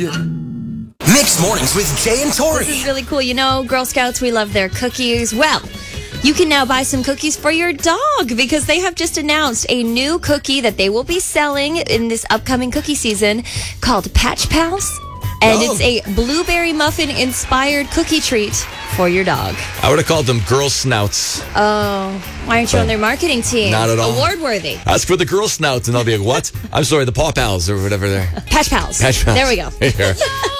Mixed Mornings with Jay and Tori. This is really cool. You know, Girl Scouts, we love their cookies. Well, you can now buy some cookies for your dog because they have just announced a new cookie that they will be selling in this upcoming cookie season called Patch Pals. And it's a blueberry muffin-inspired cookie treat for your dog. I would have called them Girl Snouts. Oh, why aren't you on their marketing team? Not at all. Award-worthy. Ask for the Girl Snouts, and they'll be like, what? I'm sorry, the Paw Pals or whatever they're. Patch Pals. Patch Pals. There we go. Here.